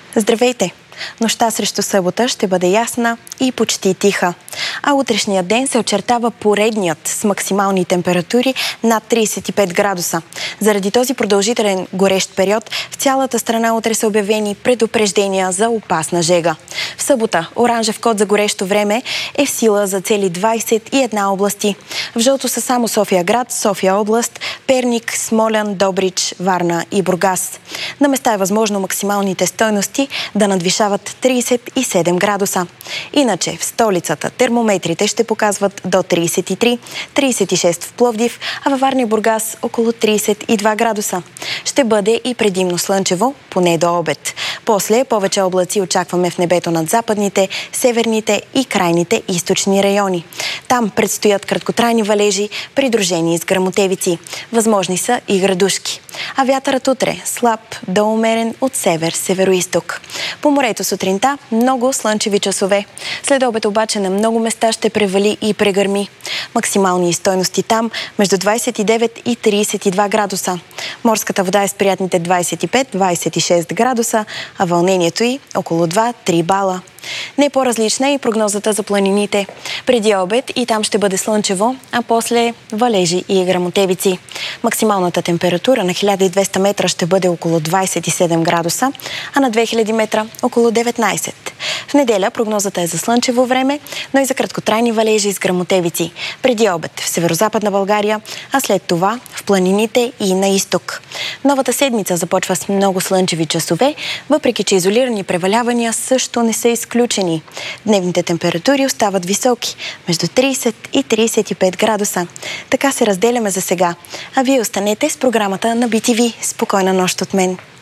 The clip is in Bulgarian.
Здравейте! Нощта срещу събота ще бъде ясна и почти тиха. А утрешният ден се очертава поредният с максимални температури над 35 градуса. Заради този продължителен горещ период в цялата страна утре са обявени предупреждения за опасна жега. В събота оранжев код за горещо време е в сила за цели 21 области. В жълто са само София град, София област, Перник, Смолян, Добрич, Варна и Бургас. На места е възможно максималните стойности да надвишават 37 градуса. Иначе в столицата термометрите ще показват до 33, 36 в Пловдив, а във Варна и Бургас около 32 градуса. Ще бъде и предимно слънчево, поне до обед. После повече облаци очакваме в небето над западните, северните и крайните източни райони. Там предстоят краткотрайни валежи, придружени с гръмотевици. Възможни са и градушки. А вятърът утре слаб до умерен от север, североизток. По морето сутринта много слънчеви часове. След обед обаче на много места ще превали и прегърми. Максимални стойности там между 29 и 32 градуса. Морската вода е с приятните 25-26 градуса, а вълнението й около 2-3 бала. Не по-различна е и прогнозата за планините. Преди обед и там ще бъде слънчево, а после валежи и гръмотевици. Максималната температура на 1200 метра ще бъде около 27 градуса, а на 2000 метра около 19. В неделя прогнозата е за слънчево време, но и за краткотрайни валежи с гръмотевици. Преди обед в северозападна България, а след това в планините и на изток. Новата седмица започва с много слънчеви часове, въпреки че изолирани превалявания също не са изключени. Дневните температури остават високи, между 30 и 35 градуса. Така се разделяме за сега. А вие останете с програмата на BTV. Спокойна нощ от мен!